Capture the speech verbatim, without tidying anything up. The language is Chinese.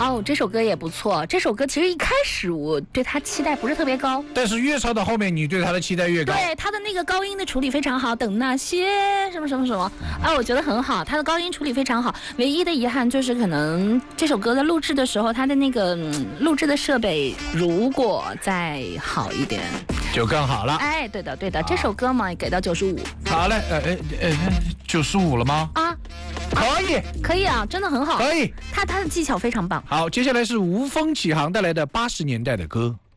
哦，这首歌也不错。这首歌其实一开始我对它期待不是特别高， 但是越唱到后面，你对它的期待越高。 对，它的那个高音的处理非常好。等那些什么什么什么，啊，我觉得很好，它的高音处理非常好。唯一的遗憾就是可能这首歌在录制的时候，它的那个、嗯、录制的设备如果再好一点， 就更好了。 哎，对的对的，这首歌嘛给到九十五。 好嘞，呃呃呃，九十五了吗？ 啊， 可以， 可以啊，真的很好， 可以。 他他的技巧非常棒。 好，接下来是无风起航带来的八十年代的歌。